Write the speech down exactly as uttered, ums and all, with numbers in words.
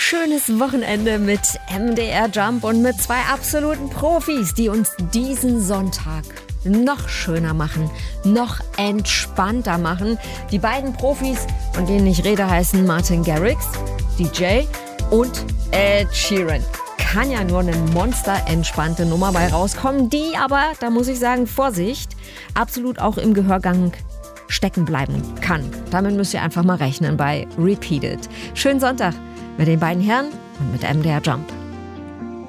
schönes Wochenende mit M D R Jump und mit zwei absoluten Profis, die uns diesen Sonntag noch schöner machen, noch entspannter machen. Die beiden Profis, von denen ich rede, heißen Martin Garrix, D J, und Ed Sheeran. Kann ja nur eine monster-entspannte Nummer bei rauskommen, die aber, da muss ich sagen, Vorsicht, absolut auch im Gehörgang stecken bleiben kann. Damit müsst ihr einfach mal rechnen bei Repeated. Schönen Sonntag mit den beiden Herren und mit M D R Jump.